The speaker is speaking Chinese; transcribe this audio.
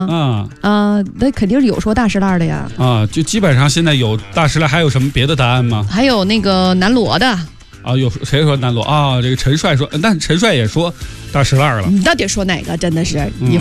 那肯定是有说大石烂的呀。 就基本上现在有大石烂，还有什么别的答案吗？ 还有那个南锣的。 有谁说南锣这个陈帅说，但陈帅也说大石烂了。 你到底说哪个？真的是你。